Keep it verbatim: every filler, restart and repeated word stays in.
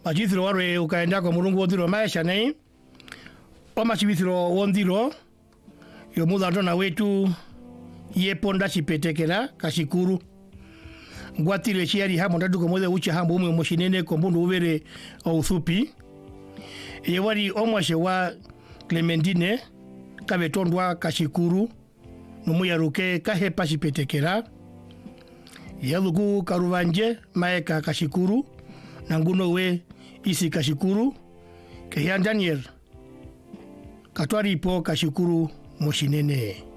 Majithiro warwe ukaenda kwa mulungu wondiro maisha nei. O machibithiro wondiro. Yo mudhandona wetu yeponda chipetekera kashikuru. Ngwatire chiari hamo ndaduko mweze ucha hambo umwe moshinene kombundu uvere outhupi. Yewari omwashe wa Clementine kabetondwa kashikuru. Numuya ruke kahepa chipetekera. Yalugu karuvanje maeka kashikuru. Nanguno we isi kashikuru. Keyan Daniel. Katwari po kashikuru moshinene.